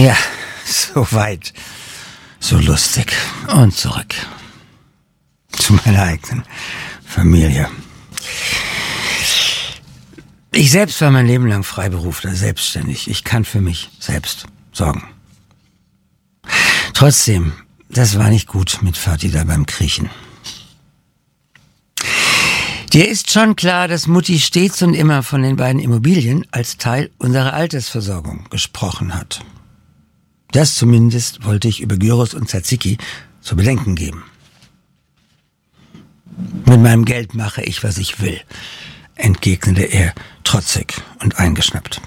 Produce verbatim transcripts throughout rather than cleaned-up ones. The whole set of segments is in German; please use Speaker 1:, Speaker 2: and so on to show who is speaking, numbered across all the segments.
Speaker 1: Ja, so weit, so lustig und zurück zu meiner eigenen Familie. Ich selbst war mein Leben lang Freiberufler, selbstständig. Ich kann für mich selbst sorgen. Trotzdem, das war nicht gut mit Vati da beim Kriechen. Dir ist schon klar, dass Mutti stets und immer von den beiden Immobilien als Teil unserer Altersversorgung gesprochen hat. Das zumindest wollte ich über Gyros und Tzatziki zu bedenken geben. Mit meinem Geld mache ich, was ich will, entgegnete er trotzig und eingeschnappt.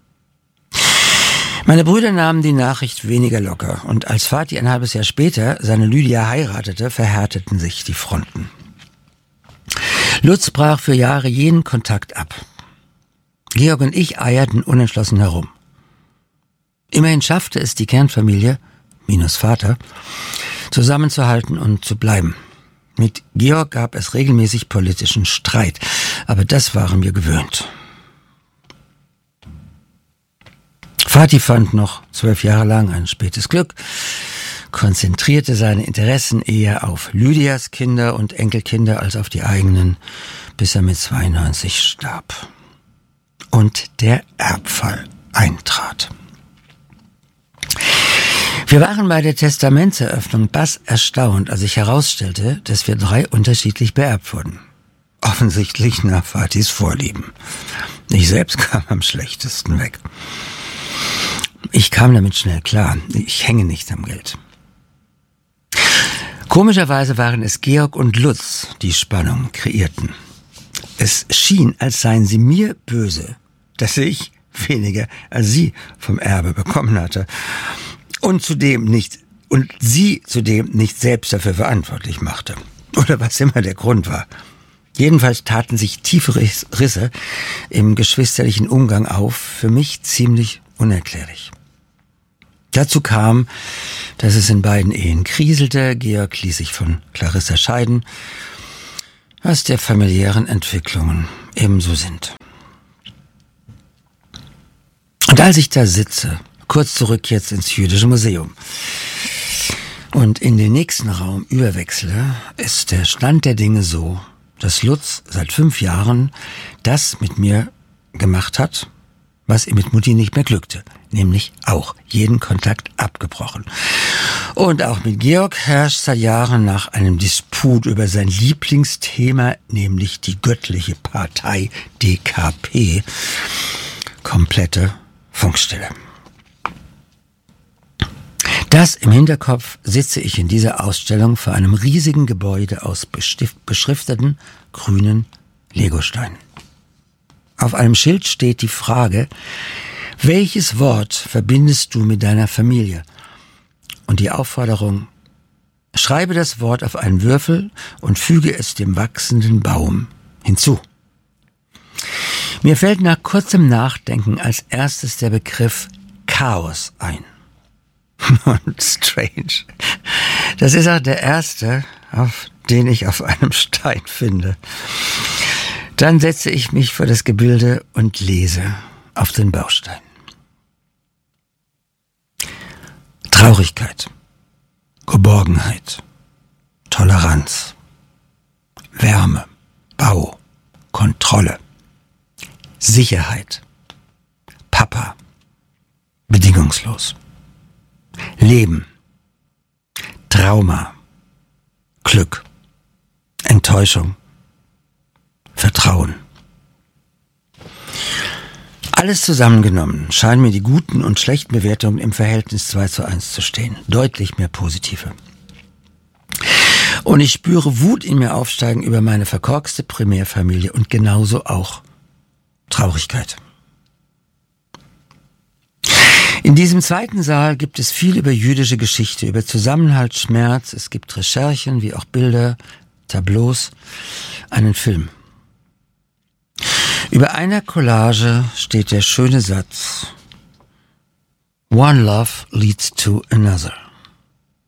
Speaker 1: Meine Brüder nahmen die Nachricht weniger locker und als Vati ein halbes Jahr später seine Lydia heiratete, verhärteten sich die Fronten. Lutz brach für Jahre jeden Kontakt ab. Georg und ich eierten unentschlossen herum. Immerhin schaffte es die Kernfamilie, minus Vater, zusammenzuhalten und zu bleiben. Mit Georg gab es regelmäßig politischen Streit, aber das waren wir gewöhnt. Vati fand noch zwölf Jahre lang ein spätes Glück, konzentrierte seine Interessen eher auf Lydias Kinder und Enkelkinder als auf die eigenen, bis er mit zweiundneunzig starb. Und der Erbfall eintrat. Wir waren bei der Testamentseröffnung bass erstaunt, als sich herausstellte, dass wir drei unterschiedlich beerbt wurden. Offensichtlich nach Vatis Vorlieben. Ich selbst kam am schlechtesten weg. Ich kam damit schnell klar. Ich hänge nicht am Geld. Komischerweise waren es Georg und Lutz, die Spannung kreierten. Es schien, als seien sie mir böse, dass ich weniger als sie vom Erbe bekommen hatte und zudem nicht und sie zudem nicht selbst dafür verantwortlich machte. Oder was immer der Grund war. Jedenfalls taten sich tiefe Risse im geschwisterlichen Umgang auf, für mich ziemlich unerklärlich. Dazu kam, dass es in beiden Ehen kriselte. Georg ließ sich von Clarissa scheiden, was der familiären Entwicklungen ebenso sind. Und als ich da sitze, kurz zurück jetzt ins Jüdische Museum und in den nächsten Raum überwechsle, ist der Stand der Dinge so, dass Lutz seit fünf Jahren das mit mir gemacht hat, was ihm mit Mutti nicht mehr glückte, nämlich auch jeden Kontakt abgebrochen. Und auch mit Georg herrscht seit Jahren nach einem Disput über sein Lieblingsthema, nämlich die göttliche Partei D K P, komplette Funkstille. Das im Hinterkopf sitze ich in dieser Ausstellung vor einem riesigen Gebäude aus bestift- beschrifteten grünen Legosteinen. Auf einem Schild steht die Frage: Welches Wort verbindest du mit deiner Familie? Und die Aufforderung: Schreibe das Wort auf einen Würfel und füge es dem wachsenden Baum hinzu. Mir fällt nach kurzem Nachdenken als erstes der Begriff Chaos ein. Und strange. Das ist auch der erste, auf den ich auf einem Stein finde. Dann setze ich mich vor das Gebilde und lese auf den Baustein. Traurigkeit, Geborgenheit, Toleranz, Wärme, Bau, Kontrolle, Sicherheit, Papa, bedingungslos, Leben, Trauma, Glück, Enttäuschung, Vertrauen. Alles zusammengenommen scheinen mir die guten und schlechten Bewertungen im Verhältnis zwei zu eins zu stehen. Deutlich mehr positive. Und ich spüre Wut in mir aufsteigen über meine verkorkste Primärfamilie und genauso auch Traurigkeit. In diesem zweiten Saal gibt es viel über jüdische Geschichte, über Zusammenhalt, Schmerz. Es gibt Recherchen, wie auch Bilder, Tableaus, einen Film. Über einer Collage steht der schöne Satz: One love leads to another.